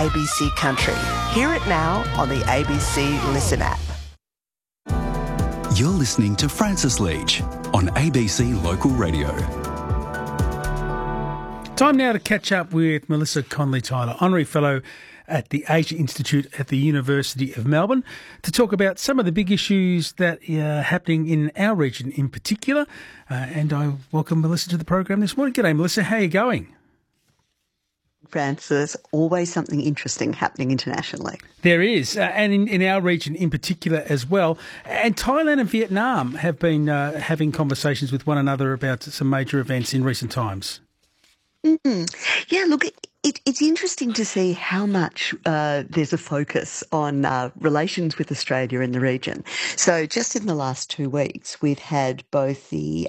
ABC Country. Hear it now on the ABC Listen app. You're listening to Francis Leach on ABC Local Radio. Time now to catch up with Melissa Conley-Tyler, Honorary Fellow at the Asia Institute at the University of Melbourne, to talk about some of the big issues that are happening in our region in particular. And I welcome Melissa to the program this morning. G'day, Melissa. How are you going? Francis, always something interesting happening internationally. There is, and in our region in particular as well. And Thailand and Vietnam have been having conversations with one another about some major events in recent times. Mm-hmm. Yeah, look, it's interesting to see how much there's a focus on relations with Australia in the region. So just in the last 2 weeks, we've had both the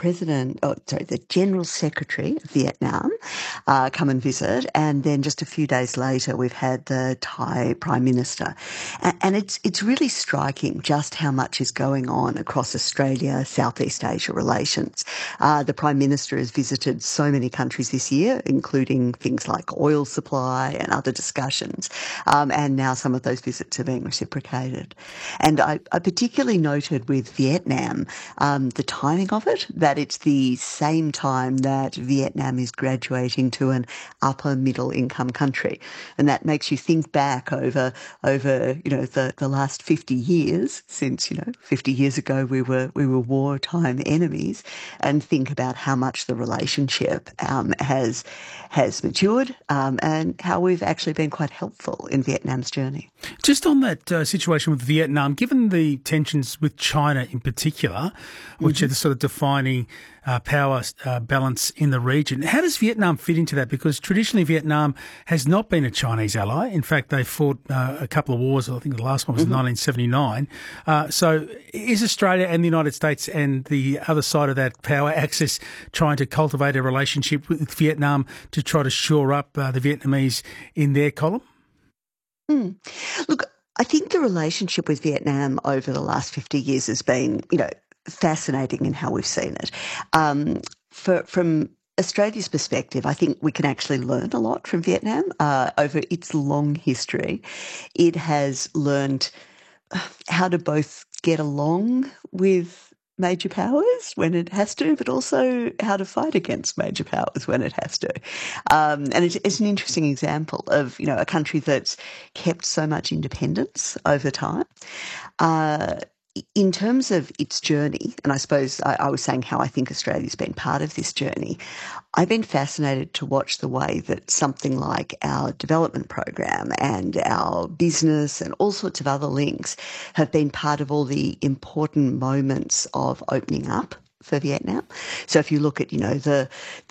the General Secretary of Vietnam come and visit, and then just a few days later, we've had the Thai Prime Minister. And it's really striking just how much is going on across Australia, Southeast Asia relations. The Prime Minister has visited so many countries this year, including things like oil supply and other discussions. And now some of those visits are being reciprocated. And I particularly noted with Vietnam the timing of it, that it's the same time that Vietnam is graduating to an upper middle income country. And that makes you think back over the last 50 years, since 50 years ago we were wartime enemies, and think about how much the relationship has matured, and how we've actually been quite helpful in Vietnam's journey. Just on that situation with Vietnam, given the tensions with China in particular, which are the sort of defining power balance in the region, how does Vietnam fit into that? Because traditionally Vietnam has not been a Chinese ally. In fact, they fought a couple of wars. I think the last one was in 1979. So is Australia and the United States and the other side of that power axis trying to cultivate a relationship with Vietnam to try to shore up the Vietnamese in their column? Look, I think the relationship with Vietnam over the last 50 years has been, fascinating in how we've seen it. From Australia's perspective, I think we can actually learn a lot from Vietnam. Over its long history, it has learned how to both get along with major powers when it has to, but also how to fight against major powers when it has to. And it's an interesting example of, a country that's kept so much independence over time. In terms of its journey, and I suppose I was saying how I think Australia's been part of this journey, I've been fascinated to watch the way that something like our development program and our business and all sorts of other links have been part of all the important moments of opening up for Vietnam. So if you look at, the